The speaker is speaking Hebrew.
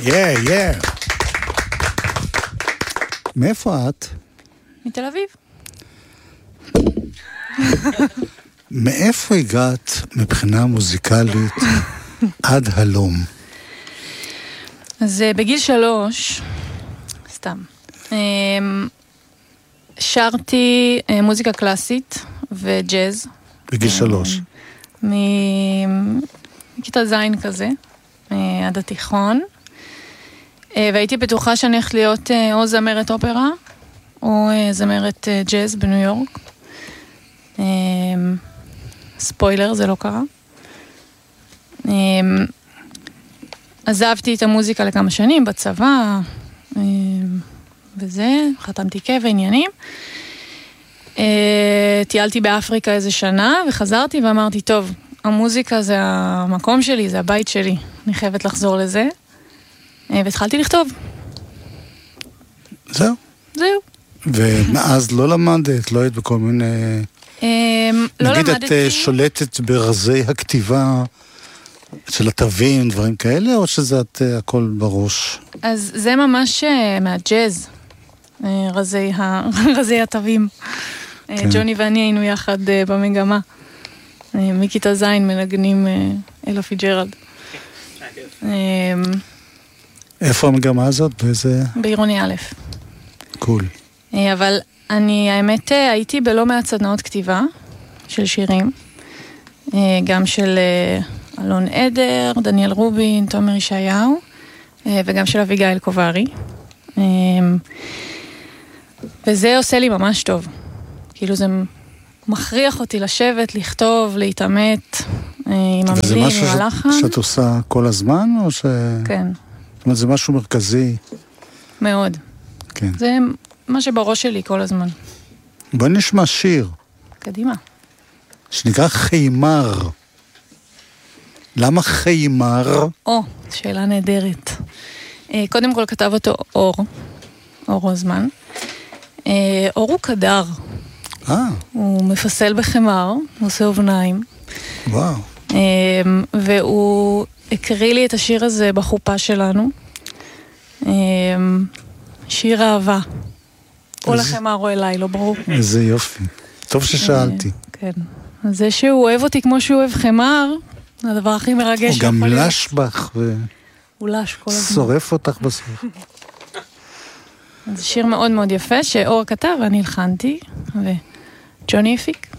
מאיפה את? מתל אביב. מאיפה הגעת מבחינה מוזיקלית עד הלום? אז בגיל 3, סתם, שרתי מוזיקה קלאסית וג'אז. בגיל 3. מכיתה זין כזה, עד התיכון. והייתי בטוחה שאני הולכת להיות או זמרת אופרה, או זמרת ג'אז בניו יורק. ספוילר, זה לא קרה. עזבתי את המוזיקה לכמה שנים בצבא, וזה, חתמתי קבע עניינים. טיילתי באפריקה איזה שנה, וחזרתי ואמרתי, טוב, המוזיקה זה המקום שלי, זה הבית שלי, אני חייבת לחזור לזה. והתחלתי לכתוב. זהו. ומאז לא למדת, לא היית בכל מיני... נגיד את שולטת ברזי הכתיבה של התווים, דברים כאלה, או שזה את הכל בראש? אז זה ממש מהג'אז, רזי התווים. ג'וני ואני היינו יחד במגמה. מכיתה זין מנגנים אלה פיג'רלד. איפה המגמה הזאת? באיזה... בעירוני א'. קול. אבל אני, האמת, הייתי בלא מעט סדנאות כתיבה של שירים, גם של אלון עדר, דניאל רובין, תומר ישעיהו, וגם של אביגיל קוברי. וזה עושה לי ממש טוב. כאילו זה מכריח אותי לשבת, לכתוב, להתאמת, עם המילים, עם הלחן. וזה משהו שאת עושה כל הזמן, או ש... כן. זאת אומרת, זה משהו מרכזי. מאוד. כן. זה מה שבראש שלי כל הזמן. בואי נשמע שיר. קדימה. שנקרא חיימר. למה חיימר? שאלה נהדרת. קודם כל כתב אותו אור רוזמן. אור הוא קדר. הוא מפסל בחמר, הוא עושה אובניים. וואו. והוא הקריא לי את השיר הזה בחופה שלנו. שיר אהבה. או לחמר או אליי, לא ברור. איזה יופי. טוב ששאלתי. כן. זה שהוא אוהב אותי כמו שהוא אוהב חמר, זה הדבר הכי מרגש. הוא גם לש בך הוא לש כל הזמן. שורף אותך בסוף. זה שיר מאוד מאוד יפה, שאור כתב ואני הלחנתי, וג'וני הפיק.